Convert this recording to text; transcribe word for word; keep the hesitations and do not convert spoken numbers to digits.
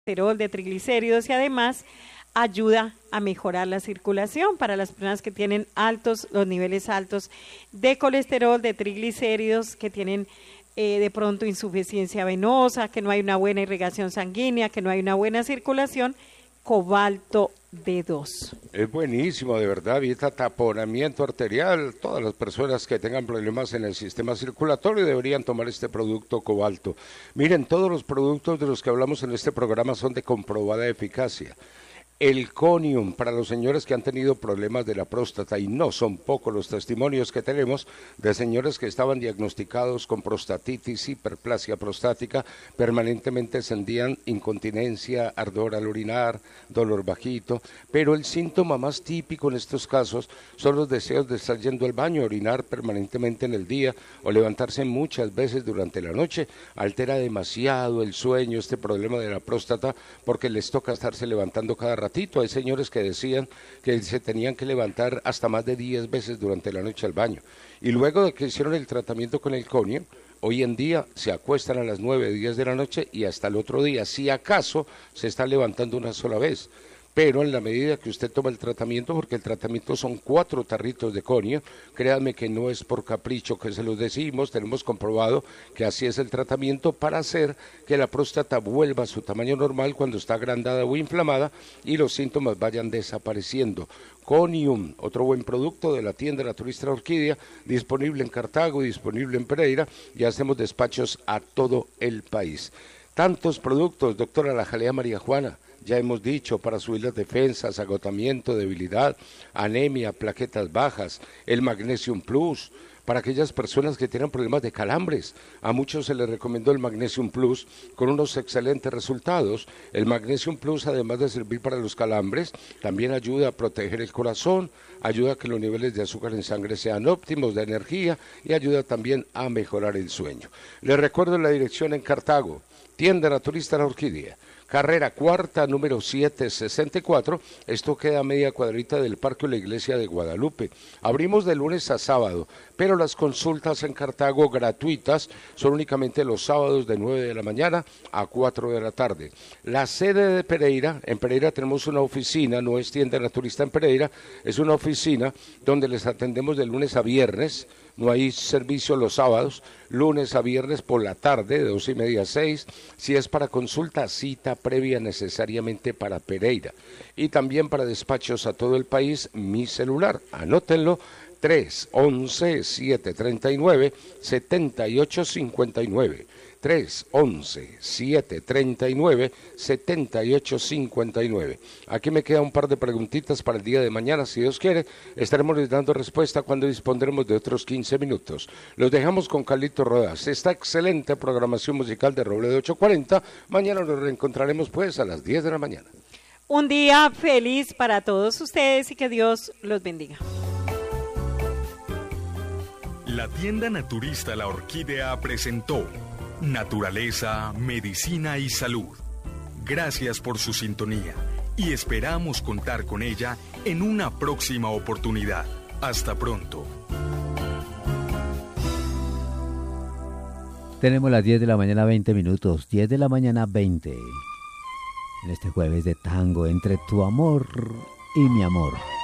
colesterol, de triglicéridos y además ayuda a mejorar la circulación para las personas que tienen altos, los niveles altos de colesterol, de triglicéridos, que tienen eh, de pronto insuficiencia venosa, que no hay una buena irrigación sanguínea, que no hay una buena circulación. Cobalto D dos. Es buenísimo, de verdad, evita taponamiento arterial. Todas las personas que tengan problemas en el sistema circulatorio deberían tomar este producto cobalto. Miren, todos los productos de los que hablamos en este programa son de comprobada eficacia. El Conium, para los señores que han tenido problemas de la próstata, y no son pocos los testimonios que tenemos de señores que estaban diagnosticados con prostatitis, hiperplasia prostática, permanentemente sentían incontinencia, ardor al orinar, dolor bajito, pero el síntoma más típico en estos casos son los deseos de estar yendo al baño, orinar permanentemente en el día o levantarse muchas veces durante la noche. Altera demasiado el sueño este problema de la próstata porque les toca estarse levantando cada rato. Hay señores que decían que se tenían que levantar hasta más de diez veces durante la noche al baño. Y luego de que hicieron el tratamiento con el Conium, hoy en día se acuestan a las nueve, diez de la noche y hasta el otro día, si acaso, se está levantando una sola vez. Pero en la medida que usted toma el tratamiento, porque el tratamiento son cuatro tarritos de Conium, créanme que no es por capricho que se los decimos, tenemos comprobado que así es el tratamiento para hacer que la próstata vuelva a su tamaño normal cuando está agrandada o inflamada y los síntomas vayan desapareciendo. Conium, otro buen producto de la tienda Naturista La Orquídea, disponible en Cartago, disponible en Pereira, y hacemos despachos a todo el país. Tantos productos, doctora La Jalea María Juana, ya hemos dicho, para subir las defensas, agotamiento, debilidad, anemia, plaquetas bajas, el Magnesium Plus, para aquellas personas que tienen problemas de calambres. A muchos se les recomendó el Magnesium Plus con unos excelentes resultados. El Magnesium Plus, además de servir para los calambres, también ayuda a proteger el corazón, ayuda a que los niveles de azúcar en sangre sean óptimos, de energía, y ayuda también a mejorar el sueño. Les recuerdo la dirección en Cartago, tienda Naturista La Orquídea, carrera cuarta, número setecientos sesenta y cuatro, esto queda a media cuadrita del Parque de la Iglesia de Guadalupe. Abrimos de lunes a sábado, pero las consultas en Cartago gratuitas son únicamente los sábados de nueve de la mañana a cuatro de la tarde. La sede de Pereira, en Pereira tenemos una oficina, no es tienda naturista en Pereira, es una oficina donde les atendemos de lunes a viernes. No hay servicio los sábados, lunes a viernes por la tarde, de dos y media a seis, si es para consulta, cita previa necesariamente para Pereira. Y también para despachos a todo el país, mi celular, anótenlo, tres once, siete treinta y nueve, setenta y ocho cincuenta y nueve. tres once, siete treinta y nueve, setenta y ocho cincuenta y nueve. Aquí me queda un par de preguntitas para el día de mañana, si Dios quiere. Estaremos les dando respuesta cuando dispondremos de otros quince minutos. Los dejamos con Carlito Rodas. Esta excelente programación musical de Robledo ochocientos cuarenta. Mañana nos reencontraremos pues a las diez de la mañana. Un día feliz para todos ustedes y que Dios los bendiga. La tienda Naturista La Orquídea presentó Naturaleza, Medicina y Salud. Gracias por su sintonía y esperamos contar con ella en una próxima oportunidad. Hasta pronto. Tenemos las diez de la mañana, veinte minutos. diez de la mañana, veinte. En este jueves de tango entre tu amor y mi amor.